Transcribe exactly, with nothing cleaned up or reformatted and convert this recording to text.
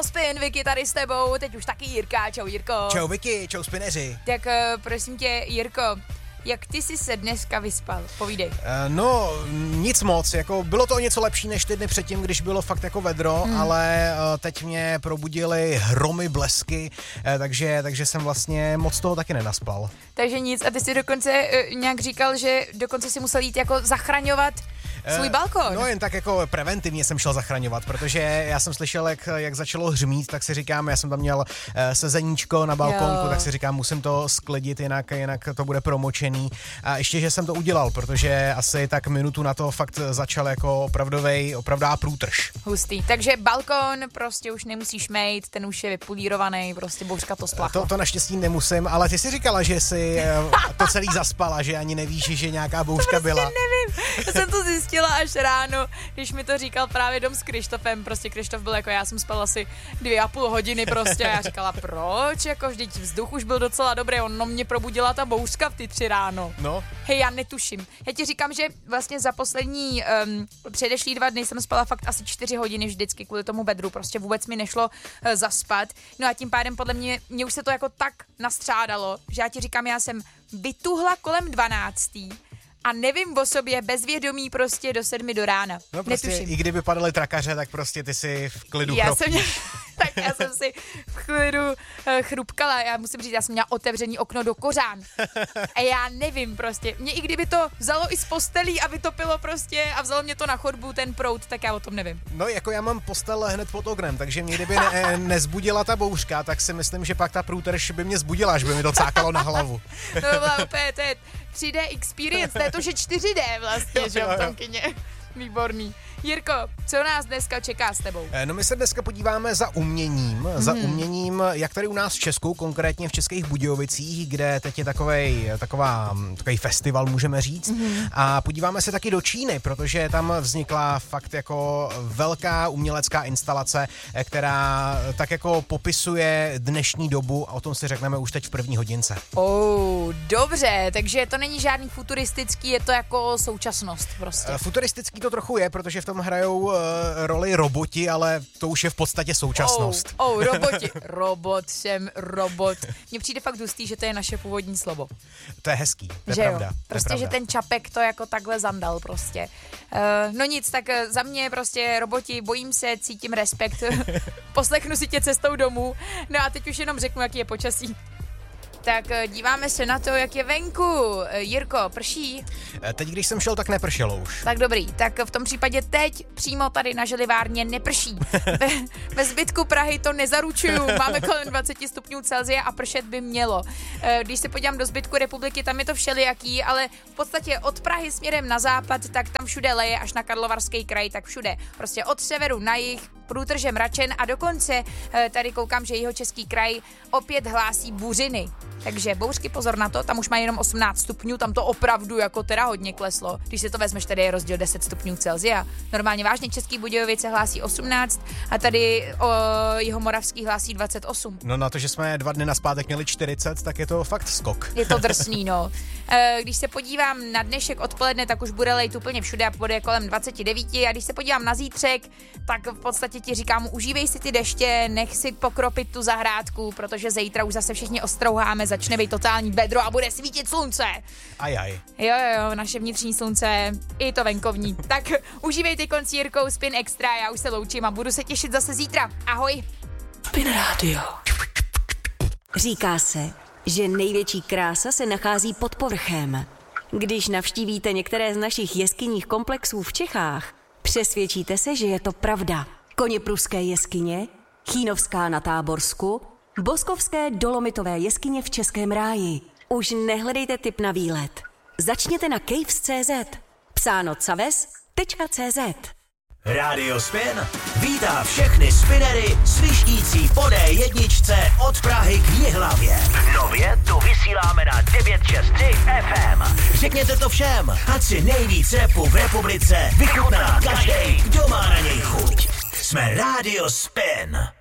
Spin, Vicky tady s tebou, teď už taky Jirka, čau Jirko. Čau Vicky, čau Spineři. Tak uh, prosím tě, Jirko, jak ty jsi se dneska vyspal? Povídej. Uh, no, nic moc, jako bylo to o něco lepší než ty dny předtím, když bylo fakt jako vedro, hmm. ale uh, teď mě probudily hromy, blesky, uh, takže, takže jsem vlastně moc toho taky nenaspal. Takže nic, a ty jsi dokonce uh, nějak říkal, že dokonce si musel jít jako zachraňovat svůj balkon. No jen tak jako preventivně jsem šel zachraňovat, protože já jsem slyšel, jak, jak začalo hřmít, tak si říkám, já jsem tam měl sezeníčko na balkonku, jo. tak si říkám, musím to sklidit, jinak, jinak to bude promočený. A ještě, že jsem to udělal, protože asi tak minutu na to fakt začal jako opravdovej, opravdová průtrž. Hustý. Takže balkon prostě už nemusíš mejt, ten už je vypolírovaný, prostě bouřka to splachla. To, to naštěstí nemusím, ale ty jsi říkala, že jsi to celý zaspala, že ani nevíš, že nějaká bouřka to byla. nevím. Já jsem to zjistila až ráno, když mi to říkal právě Dom s Krištofem, prostě Krištof byl jako, já jsem spala asi dvě a půl hodiny prostě a já říkala, proč, jako vždyť vzduch už byl docela dobrý, ono mě probudila ta bouřka v ty tři ráno. No. Hej, já netuším. Já ti říkám, že vlastně za poslední um, předešlý dva dny jsem spala fakt asi čtyři hodiny vždycky kvůli tomu bedru, prostě vůbec mi nešlo uh, zaspat, no a tím pádem podle mě, mě už se to jako tak nastřádalo, že já ti říkám, já jsem vytuhla kolem dvanáctý, a nevím o sobě bezvědomí prostě do sedmi do rána. No prostě Netuším. I kdyby padaly trakaře, tak prostě ty si v klidu já chropíš. jsem mě, Tak já jsem si v klidu uh, chrupkala. Já musím říct, já jsem měla otevřený okno do kořán. A já nevím prostě. Mě i kdyby to vzalo i z postelí a vytopilo prostě a vzalo mě to na chodbu ten proud, tak já o tom nevím. No jako já mám postel hned pod oknem, takže mě kdyby ne, nezbudila ta bouřka, tak si myslím, že pak ta průtrž by mě zbudila, až by mi to cákalo na hlavu. No to byla úplně, to je tři dé experience, to je to, že čtyři dé vlastně, jo, že jo, v tom jo. kině. Výborný. Jirko, co nás dneska čeká s tebou? No my se dneska podíváme za uměním, mm. za uměním, jak tady u nás v Česku, konkrétně v Českých Budějovicích, kde teď je takovej, taková, takový festival, můžeme říct. Mm. A podíváme se taky do Číny, protože tam vznikla fakt jako velká umělecká instalace, která tak jako popisuje dnešní dobu a o tom si řekneme už teď v první hodince. Oh, dobře, takže to není žádný futuristický, je to jako současnost prostě. Futuristický to trochu je, protože v tom hrajou uh, roli roboti, ale to už je v podstatě současnost. Oh, oh, roboti. Robot jsem robot. Mně přijde fakt hustý, že to je naše původní slovo. To je hezký, to je že pravda. Jo? To Prostě, je že pravda. ten Čapek to jako takhle zandal prostě. Uh, no nic, tak uh, za mě prostě roboti, bojím se, cítím respekt. Poslechnu si tě cestou domů. No a teď už jenom řeknu, jaký je počasí. Tak díváme se na to, jak je venku. Jirko, prší? Teď, když jsem šel, tak nepršelo už. Tak dobrý, tak v tom případě teď přímo tady na Želivárně neprší. Ve, ve zbytku Prahy to nezaručuju. Máme kolem dvacet stupňů Celsia a pršet by mělo. Když se podívám do zbytku republiky, tam je to všelijaký, ale v podstatě od Prahy směrem na západ, tak tam všude leje, až na Karlovarský kraj, tak všude. Prostě od severu na jih, průtržem mračen a dokonce tady koukám, že Jihočeský kraj opět hlásí buřiny. Takže bouřky, pozor na to, tam už má jenom osmnáct stupňů, tam to opravdu jako teda hodně kleslo. Když si to vezmeš, tady je rozdíl deset stupňů Celsia. Normálně vážně Český Budějovice hlásí osmnáct a tady o, Jihomoravský hlásí dvacet osm. No na to, že jsme dva dny nazpátek měli čtyřicet, tak je to fakt skok. Je to drsný, no. E, když se podívám na dnešek odpoledne, tak už bude lejt úplně všude a bude kolem dvacet devět a když se podívám na zítřek, tak v podstatě ti říkám, užívej si ty deště, nech si pokropit tu zahrádku, protože zítra už zase všichni ostrouháme, začne být totální bedro a bude svítit slunce. Ajaj. Jo, jo, jo, naše vnitřní slunce, i to venkovní. Tak užívejte konc Jirkou Spin Extra, já už se loučím a budu se těšit zase zítra. Ahoj. Spin Radio. Říká se, že největší krása se nachází pod povrchem. Když navštívíte některé z našich jeskyních komplexů v Čechách, přesvědčíte se, že je to pravda. Koněpruské jeskyně, Chínovská na Táborsku, Boskovské dolomitové jeskyně v Českém ráji. Už nehledejte tip na výlet. Začněte na caves tečka cé zet. Psáno caves tečka cé zet. Radio Spin vítá všechny spinery svištící po dé jedničce od Prahy k Jihlavě. Nově to vysíláme na devět šest tři ef em. Řekněte to všem, ať si nejvíc rapu v republice vychutná každý, kdo má na něj chuť. Jsme Radio Spin.